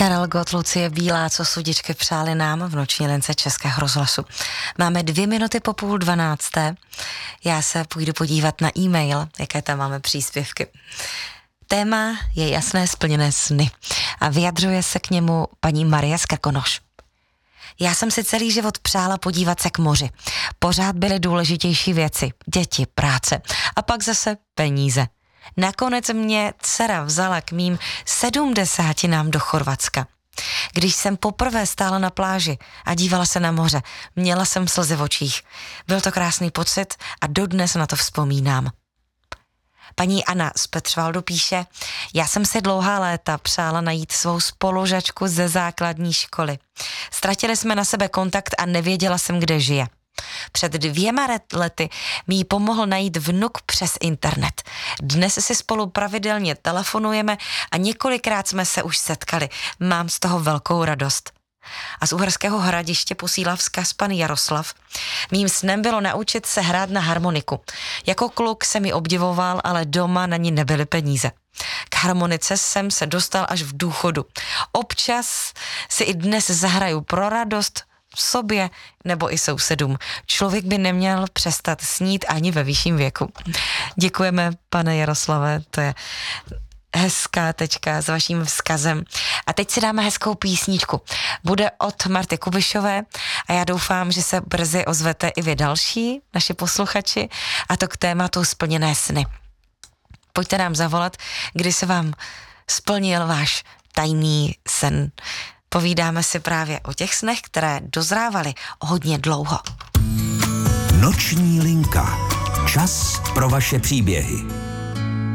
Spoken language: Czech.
Karel Gott, Lucie Bílá, co sudičky přáli nám v noční lince Českého rozhlasu. Máme 2 minuty po 11:30. Já se půjdu podívat na e-mail, jaké tam máme příspěvky. Téma je jasné splněné sny a vyjadřuje se k němu paní Marie z Krkonoš. Já jsem si celý život přála podívat se k moři. Pořád byly důležitější věci, děti, práce a pak zase peníze. Nakonec mě dcera vzala k mým 70 do Chorvatska. Když jsem poprvé stála na pláži a dívala se na moře, měla jsem slzy v očích. Byl to krásný pocit a dodnes na to vzpomínám. Paní Anna z Petřvaldu píše, já jsem si dlouhá léta přála najít svou spolužačku ze základní školy. Ztratili jsme na sebe kontakt a nevěděla jsem, kde žije. Před 2 lety mi ji pomohl najít vnuk přes internet. Dnes si spolu pravidelně telefonujeme a několikrát jsme se už setkali. Mám z toho velkou radost. A z Uherského Hradiště posílá vzkaz pan Jaroslav. Mým snem bylo naučit se hrát na harmoniku. Jako kluk jsem ji obdivoval, ale doma na ní nebyly peníze. K harmonice jsem se dostal až v důchodu. Občas si i dnes zahraju pro radost sobě nebo i sousedům. Člověk by neměl přestat snít ani ve vyšším věku. Děkujeme, pane Jaroslave, to je hezká tečka s vaším vzkazem. A teď si dáme hezkou písničku. Bude od Marty Kubišové a já doufám, že se brzy ozvete i vy další, naši posluchači, a to k tématu splněné sny. Pojďte nám zavolat, kdy se vám splnil váš tajný sen. Povídáme si právě o těch snech, které dozrávaly hodně dlouho. Noční linka. Čas pro vaše příběhy.